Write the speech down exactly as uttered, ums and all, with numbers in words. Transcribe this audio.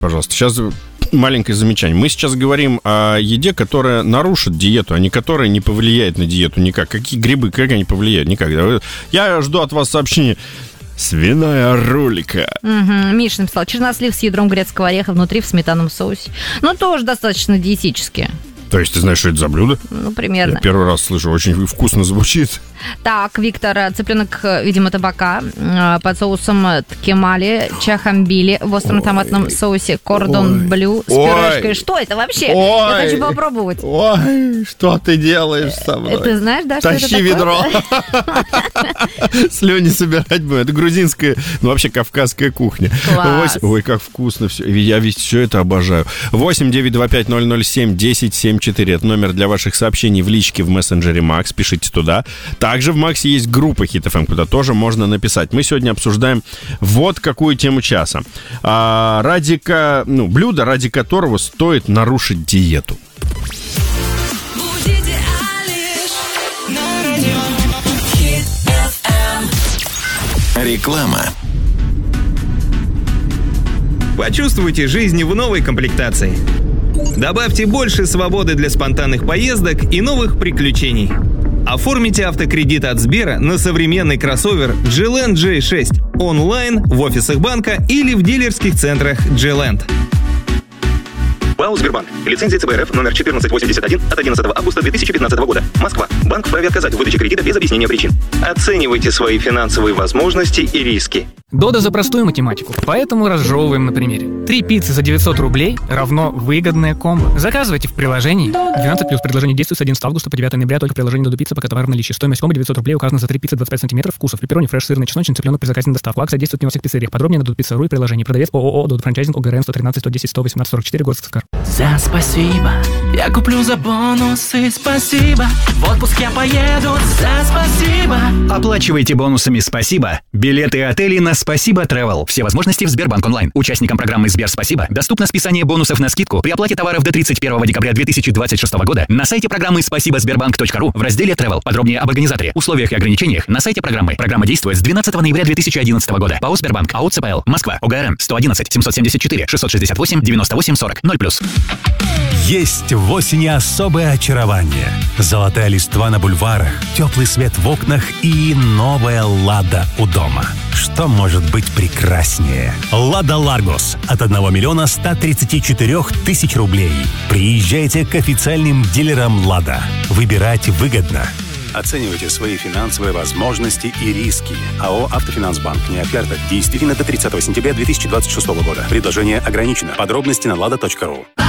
Пожалуйста, сейчас маленькое замечание. Мы сейчас говорим о еде, которая нарушит диету, а не которая не повлияет на диету никак. Какие грибы, как они повлияют? Никак. Я жду от вас сообщения. Свиная рулика. Угу. Миша написал: чернослив с ядром грецкого ореха внутри в сметанном соусе. Ну, тоже достаточно диетически. То есть ты знаешь, что это за блюдо? Ну, примерно. Я первый раз слышу, очень вкусно звучит. Так, Виктор, цыпленок, видимо, табака под соусом ткемали, чахамбили в остром Ой. томатном соусе, кордон блю с пюрешкой. Что это вообще? Ой. Я хочу попробовать. Ой, что ты делаешь со мной? Ты знаешь, да, Тащи что это ведро. Слюни собирать будет. Это грузинская, ну вообще кавказская кухня. Класс. Ой, как вкусно все. Я ведь все это обожаю. восемь девятьсот двадцать пять ноль ноль семь десять семьдесят четыре. Это номер для ваших сообщений в личке в мессенджере Макс. Пишите туда. Также в Максе есть группа Хит эф эм, куда тоже можно написать. Мы сегодня обсуждаем вот какую тему часа. А, ради, ну, блюдо, ради которого стоит нарушить диету. Реклама. Почувствуйте жизнь в новой комплектации. Добавьте больше свободы для спонтанных поездок и новых приключений. Оформите автокредит от Сбера на современный кроссовер джи ленд джей шесть онлайн, в офисах банка или в дилерских центрах джи ленд. ПАО «Сбербанк». Лицензия цэ бэ эр эф номер четырнадцать восемьдесят один от одиннадцатого августа две тысячи пятнадцатого года. Москва. Банк вправе отказать в выдаче кредита без объяснения причин. Оценивайте свои финансовые возможности и риски. Дода за простую математику, поэтому разжевываем на примере. Три пиццы за девятьсот рублей равно выгодное комбо. Заказывайте в приложении. двенадцать плюс. Предложение действует с одиннадцатого августа по девятого ноября только в приложении Додо Пицца, пока товар в наличии. Стоимость комбо девятьсот рублей указана за три пиццы двадцать пять сантиметров вкусов. Пепперони, фреш, сырный, чесночный, цыпленок при заказе на доставку. Акция действует не во всех пиццериях. Подробнее на додо пицца точка ру и приложение. Продавец ООО Додо Франчайзинг ОГРН сто тринадцать сто десять сто восемнадцать сорок четыре, город Сыктывкар. За спасибо я куплю за бонусы, спасибо. В отпуск я поеду за спасибо. Оплачивайте бонусами «Спасибо» билеты отелей на «Спасибо Travel». Все возможности в Сбербанк онлайн. Участникам программы «Сбер Спасибо» доступно списание бонусов на скидку при оплате товаров до тридцать первого декабря две тысячи двадцать шестого года на сайте программы спасибо сбербанк точка ру в разделе Travel. Подробнее об организаторе, условиях и ограничениях на сайте программы. Программа действует с двенадцатого ноября две тысячи одиннадцатого года. ПАО «Сбербанк», АО ЦПЛ, Москва, ОГРН сто одиннадцать семьсот семьдесят четыре шестьсот шестьдесят восемь девяносто восемь сорок ноль плюс. Есть в осени особое очарование. Золотая листва на бульварах, теплый свет в окнах и новая «Лада» у дома. Что может быть прекраснее? «Лада Ларгос» от одного миллиона ста тридцати четырёх тысяч рублей. Приезжайте к официальным дилерам «Лада». Выбирать выгодно. Оценивайте свои финансовые возможности и риски. АО «Автофинансбанк». Не оферта. Действительно до тридцатого сентября две тысячи двадцать шестого года. Предложение ограничено. Подробности на лада точка ру.